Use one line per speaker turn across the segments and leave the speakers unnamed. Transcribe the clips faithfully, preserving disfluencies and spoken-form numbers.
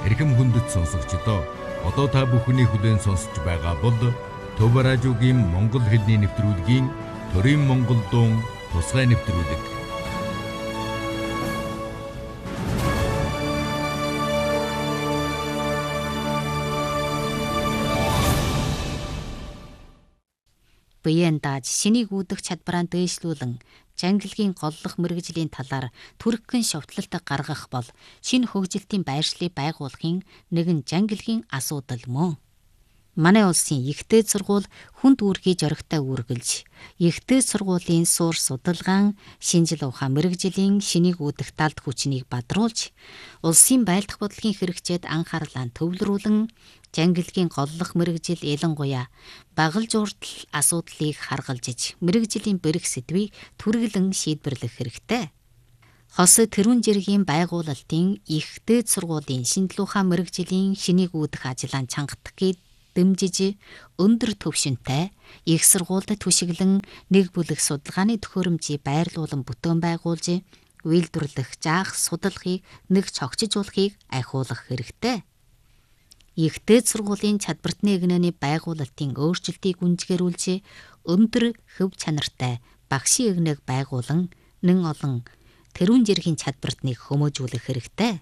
эрхэм хүндэт сонсогчдоо одоо та бүхний хүлээн сонсож байгаа бол Төв радиогийн Монгол хэлний нэвтрүүлгийн Төрийн Монгол дуун тусгай нэвтрүүлэг.
Буян дааж шинийг үүдэх чадвараа дээшлүүлэн жангилгийн голлох мэргэжлийн талаар түргэн шовтлолт гаргах бол шинэ хөгжилтийн байршлыг байгуулахын нэгэн жангилгийн асуудал мөн. Манай улсын ихтэй сургууль хүнд үүргийг зоригтой үргэлж ихтэй сургуулийн суур судалгаан шинжил ухаан мэргэжлийн шинийг үүдэх талд хүчнийг бадруулж улсын байлдах бодлогын хэрэгцээд анхаарлаа төвлөрүүлэн жангилгийн голлох мэргэжил ялангуяа багал журтал асуудлыг харгалзаж мэргэжлийн бэрх сэдвийг түргэлэн шийдвэрлэх хэрэгтэй. Хос тэрүүн жиргийн байгуулалтын ихтэй сургуулийн шинжил ухаан мэргэжлийн шинийг үүдэх ажлаа чангадах гээд дэмжиж өндөр төвшөнтэй их сургуульд түшиглэн нэг бүлэг судалгааны төхөөрөмжийг байрлуулан бүтээн байгуулж үйлдвэрлэх жаах судалгааг нэг цогцжуулахыг айхуулах хэрэгтэй. Ихтэй сургуулийн чадварт нэгнэний байгуулалтын өөрчлөлтийг гүнзгийрүүлж өндөр хөв чанартай багшийн игнэг байгуулан нэн олон тэрүүн жиргийн чадварт нэг хүмүүжүүлэх хэрэгтэй.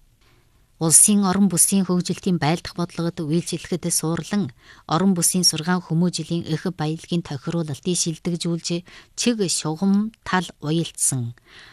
Улсын орон бүсийн хөгжилтийн байлдах бодлогод үйлчлэхэд суурлан орон бүсийн сургаан хүмүүжлийн их баялагын тохируулалтыг шилдэгжүүлж чиг шугам тал уялдсан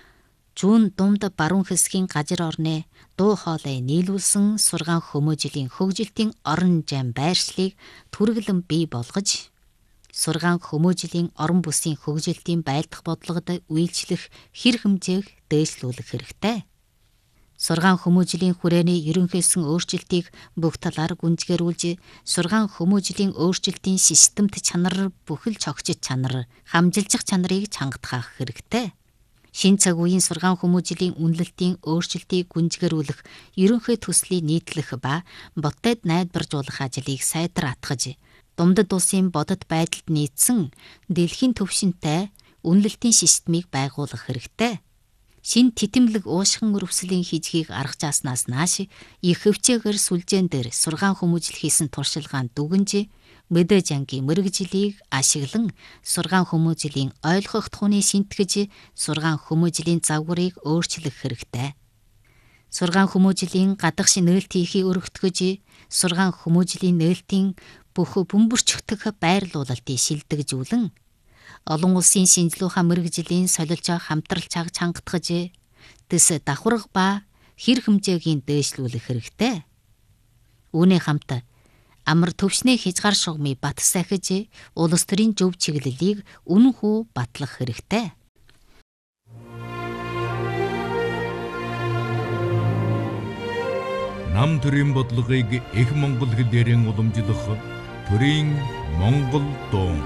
зүүн думд баруун хэсгийн газар орны дуу хоолой нийлүүлсэн сургаан хүмүүжлийн хөгжилтийн орон зайн байршлыг түргэлэн бий болгож сургаан хүмүүжлийн орон бүсийн хөгжилтийн байлдах бодлогод үйлчлэх хэр хэмжээг дээшлүүлэх хэрэгтэй. Сургаан хүмүүжлийн хүрээний ерөнхийсэн өөрчлөлтийг бүх талаар гүнзгийрүүлж сургаан хүмүүжлийн өөрчлөлтийн системт чанар бүхэл цогцит чанар хамжилчих чанарыг чангадах хэрэгтэй. Шинэ цаг үеийн сургаан хүмүүжлийн үнэлэлтийн өөрчлөлтийг гүнзгийрүүлэх ерөнхий төслийг нийтлэх ба ботод найдваржуулах ажлыг сайтар атгаж Думдад улсын бодит байдалд нийцсэн дэлхийн түвшинтэй үнэлэлтийн системийг байгуулах хэрэгтэй. Шинэ титэмлэг уушгин өрөвслийн хижгийг арга жааснаас нааш их хөвчөөр сүлжээн дээр сургаан хүмүүжил хийсэн туршилгаанд дүгнж мэдээж ангийн мэргэжлийг ашиглан сургаан хүмүүжлийн ойлгох тухны шинтгэж сургаан хүмүүжлийн загварыг өөрчлөх хэрэгтэй. Сургаан хүмүүжлийн гадагш нээлт хийхийг өргөтгөж сургаан хүмүүжлийн нээлтийн бүх бөмбөрчөгдөх байрлуулалтыг шилдэгжүүлэн олон улсын шинжил ухаан мэргэжлийн солилж хамтралцааг чангатгаж дэс давхарга ба хэр хэмжээгийн дээшлүүлэх хэрэгтэй. Үүний хамт амар төвшний хязгаар шугамыг бат сахиж улс төрийн зөв чиглэлийг үнэн хүү батлах хэрэгтэй.
Нам төрийн бодлогыг их монгол хэлээр уламжлах Төрийн Монгол дуун.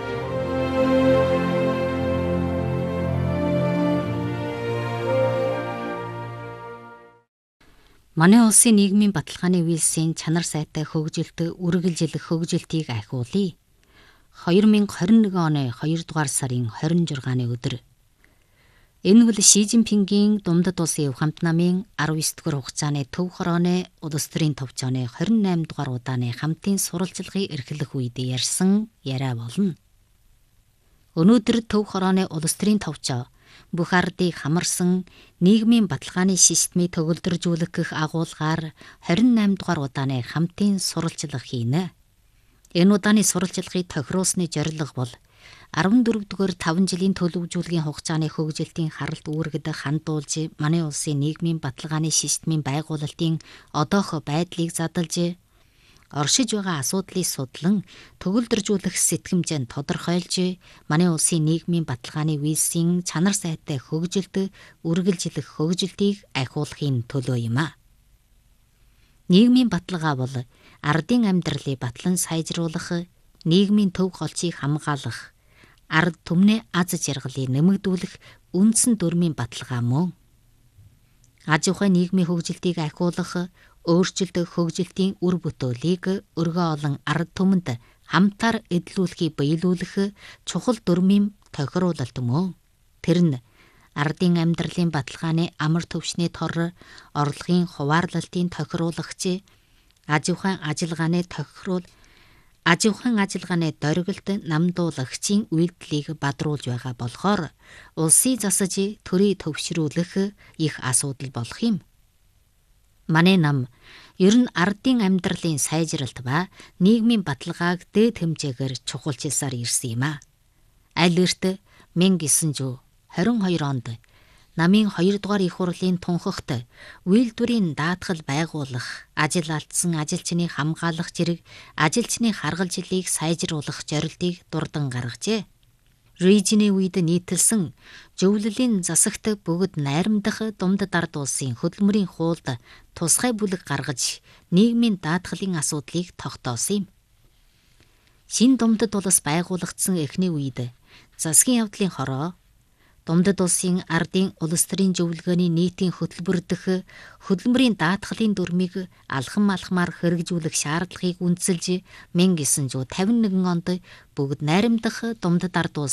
Манай улсын нийгмийн баталгааны үйлсийн чанар сайтай хөгжилт үргэлжлэх хөгжилтийг айхуулъя. две тысячи двадцать один оны хоёрдугаар сарын хорин жургааны өдөр. Энэ бол Ши Жинпингийн Думдад улсын өв хамт намын дөрвөн дугаар хугацааны төв хорооны улс төрийн товчооны двадцать восемь дугаар удааны хамтын сурвалжлагыг эрхлэх үед ярьсан яриа болно. Өнөөдөр төв хорооны улс төрийн товчоо бүх ардыг хамарсан нийгмийн баталгааны системийг төгөлдржүүлэх гэх агуулгаар двадцать восемь дугаар удааны хамтын сурвалжлага хийнэ. Энэ удааны сурвалжлагыг тохируулсны зорилго бол арван дөрөвдүгээр таван жилийн төлөвлөжүүлгийн хугацааны хөгжилтийн харалт үүрэгд хандуулж манай улсын нийгмийн баталгааны системийн байгуулалтын одоох байдлыг задлж оршиж байгаа асуудлыг судлан төгөлдржүүлэх сэтгэмжэнд тодорхойлж манай улсын нийгмийн баталгааны үйлсийн чанар сайтай хөгжилт үргэлжлэх хөгжилтийг айхуулахын төлөө юм а. Нийгмийн баталгаа бол ардын амьдралыг батлан сайжруулах, нийгмийн төв голцыг хамгаалах, ард түмний аз жаргалыг нэмэгдүүлэх үндсэн дүрмийн баталгаа мөн. Аж ахуйн нийгмийн хөгжилтийг айхуулах, өөрчлөлт хөгжилтийн үр бүтээлийг өргөө олон ард түмэнд хамтаар эдлүүлэхийг биелүүлэх чухал дүрмийн тохируулалт мөн. Тэр нь ардын амьдралын баталгааны амар төвшний тор, орлогын хуваарлалтын тохируулагч, аж ахуйн ажиллагааны тохирол, аж ахуйн ажиллагааны дөргөлд намдуулагчийн үйлдэлийг бадруулж байгаа болохоор улсыг засаж төрийг төвшрүүлэх их асуудал болох юм. Манай нам ер нь ардын амьдралын сайжралт ба нийгмийн баталгааг дээд хэмжээгээр чухалчилсаар ирсэн юм а. Аль эрт мянга гэсэн зуун хорин хоёр онд намын хоёрдугаар их хурлын тунхагт үйлдвэрийн даатгал байгуулах, ажил алдсан ажилчны хамгаалах зэрэг ажилчны харгалзлыг сайжруулах зорилтыг дурдан гаргажээ. Режиний үед нийтэлсэн зөвлөлийн засагт бүгд найрамдах Думдад ард улсын хөдөлмөрийн хуулд тусгай бүлэг гаргаж нийгмийн даатгалын асуудлыг тогтоосон юм. Шинэ Думдад улс байгуулагдсан эхний үед засгийн явдлын хороо Думдад улсын ардын улс төрийн зөвлөгөөний нийтийн хөтөлбөр дэх хөдөлмөрийн даатгалын дүрмийг алхам алхмаар хэрэгжүүлэх шаардлагыг үндэслэж мянга девятьсот тавин нэгэн онд бүгд найрамдах Думдад ард улс